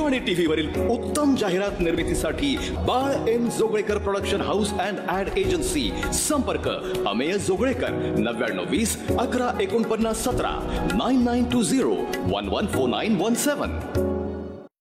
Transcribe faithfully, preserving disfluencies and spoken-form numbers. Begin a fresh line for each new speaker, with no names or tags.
Radio आणि TV वरील उत्तम जाहिरात निर्मितीसाठी बाळ M Joglekar production house and add agency. संपर्क अमेय जोगळेकर नव्याण्णव वीस अकरा एकोणपन्नास सतरा nine nine to zero one one four nine one seven.